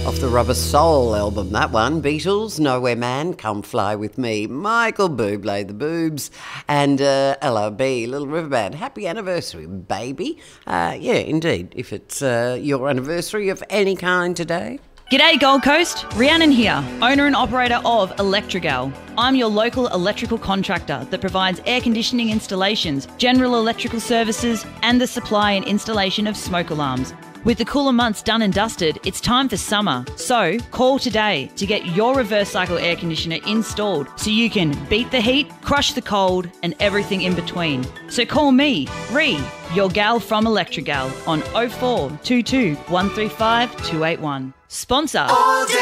Off the Rubber Soul album, that one. Beatles, Nowhere Man, Come Fly With Me, Michael Bublé, The Boobs, and LRB, Little River Band. Happy anniversary, baby. Yeah, indeed, if it's your anniversary of any kind today. G'day Gold Coast, Rhiannon here, owner and operator of Electrigal. I'm your local electrical contractor that provides air conditioning installations, general electrical services, and the supply and installation of smoke alarms. With the cooler months done and dusted, it's time for summer. So call today to get your reverse cycle air conditioner installed so you can beat the heat, crush the cold, and everything in between. So call me, Rhi, your gal from Electrigal, on 0422 135 281. Sponsor.